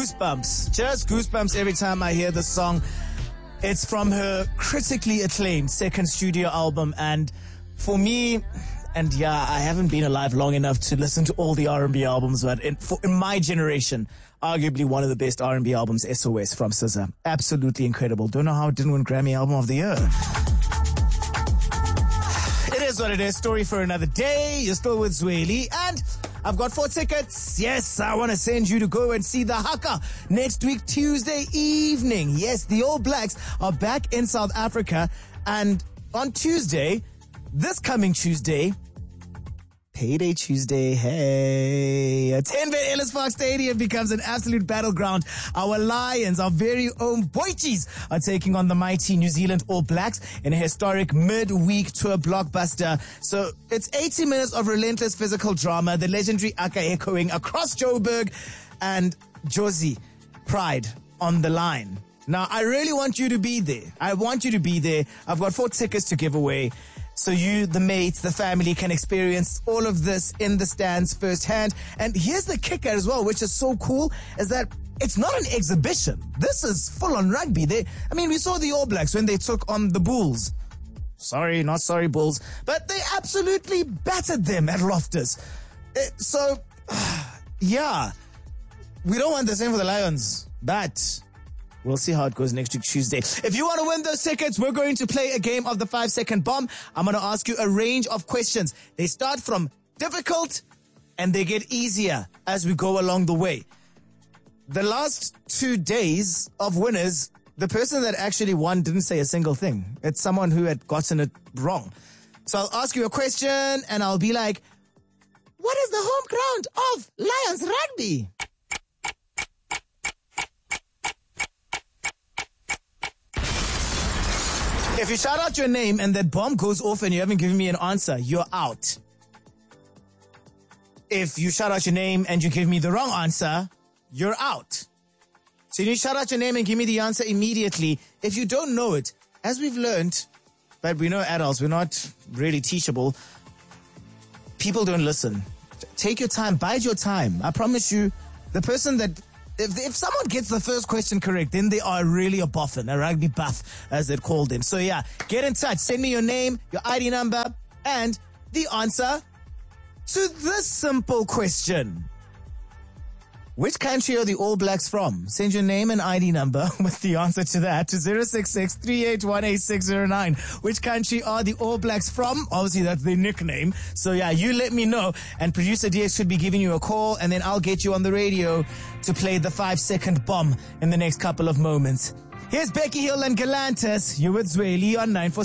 goosebumps. Just goosebumps every time I hear the song. It's from her critically acclaimed second studio album, and for me, and yeah, I haven't been alive long enough to listen to all the R&B albums, but in my generation, arguably one of the best R&B albums, SOS from SZA. Absolutely incredible. Don't know how it didn't win Grammy Album of the Year. It is what it is. Story for another day. You're still with Zweli, and I've got 4 tickets. Yes, I want to send you to go and see the Haka next week, Tuesday evening. Yes, the All Blacks are back in South Africa, and on Tuesday, this coming Tuesday, Payday Tuesday, hey, 10-bit Ellis Park Stadium becomes an absolute battleground. Our Lions, our very own Boychies, are taking on the mighty New Zealand All Blacks in a historic midweek tour blockbuster. So it's 80 minutes of relentless physical drama, the legendary Aka echoing across Joburg, and Josie Pride on the line. Now, I really want you to be there. I want you to be there. I've got 4 tickets to give away, so you, the mates, the family can experience all of this in the stands firsthand. And here's the kicker as well, which is so cool, is that it's not an exhibition. This is full-on rugby. We saw the All Blacks when they took on the Bulls. Sorry, not sorry, Bulls. But they absolutely battered them at Loftus. Yeah, we don't want the same for the Lions, but we'll see how it goes next week, Tuesday. If you want to win those tickets, we're going to play a game of the 5-second bomb. I'm going to ask you a range of questions. They start from difficult and they get easier as we go along the way. The last 2 days of winners, the person that actually won didn't say a single thing. It's someone who had gotten it wrong. So I'll ask you a question and I'll be like, what is the home ground of Lions Rugby? If you shout out your name and that bomb goes off and you haven't given me an answer, you're out. If you shout out your name and you give me the wrong answer, you're out. So you shout out your name and give me the answer immediately. If you don't know it, as we've learned, but we know adults, we're not really teachable, people don't listen. Take your time, bide your time. I promise you, the person that If someone gets the first question correct, then they are really a boffin, a rugby buff, as they'd call them. So yeah, get in touch. Send me your name, your ID number, and the answer to this simple question. Which country are the All Blacks from? Send your name and ID number with the answer to that to 066-3818609. Which country are the All Blacks from? Obviously, that's their nickname. So yeah, you let me know. And producer DX should be giving you a call, and then I'll get you on the radio to play the 5-second bomb in the next couple of moments. Here's Becky Hill and Galantis. You're with Zweli on 947.